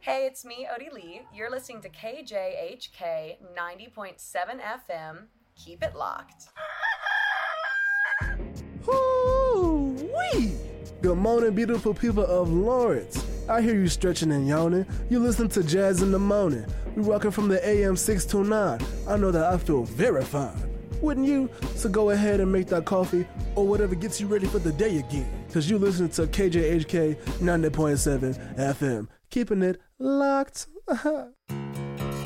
Hey, it's me, Odie Lee. You're listening to KJHK 90.7 FM. Keep it locked. Woo-wee! Good morning, beautiful people of Lawrence. I hear you stretching and yawning. You listen to Jazz in the Morning. We rocking from the AM 629. I know that I feel very fine. Wouldn't you? So go ahead and make that coffee or whatever gets you ready for the day again. Cause you listen to KJHK 90.7 FM. Keeping it locked.